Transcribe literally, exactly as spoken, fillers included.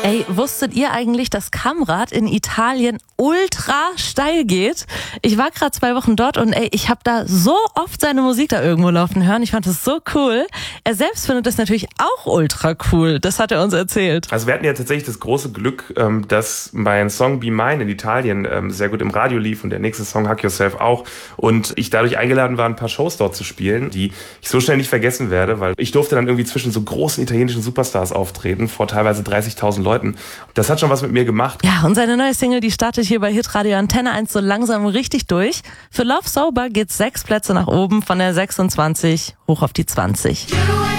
Ey, wusstet ihr eigentlich, dass Kamrad in Italien ultra steil geht? Ich war gerade zwei Wochen dort und ey, ich habe da so oft seine Musik da irgendwo laufen hören. Ich fand das so cool. Er selbst findet das natürlich auch ultra cool. Das hat er uns erzählt. Also wir hatten ja tatsächlich das große Glück, dass mein Song Be Mine in Italien sehr gut im Radio lief und der nächste Song Hug Yourself auch. Und ich dadurch eingeladen war, ein paar Shows dort zu spielen, die ich so schnell nicht vergessen werde, weil ich durfte dann irgendwie zwischen so großen italienischen Superstars auftreten, vor teilweise dreißigtausend Leuten. Das hat schon was mit mir gemacht. Ja, und seine neue Single, die startet hier bei Hitradio Antenne eins so langsam richtig durch. Für Love Sober geht's sechs Plätze nach oben, von der sechsundzwanzig hoch auf die zwanzig.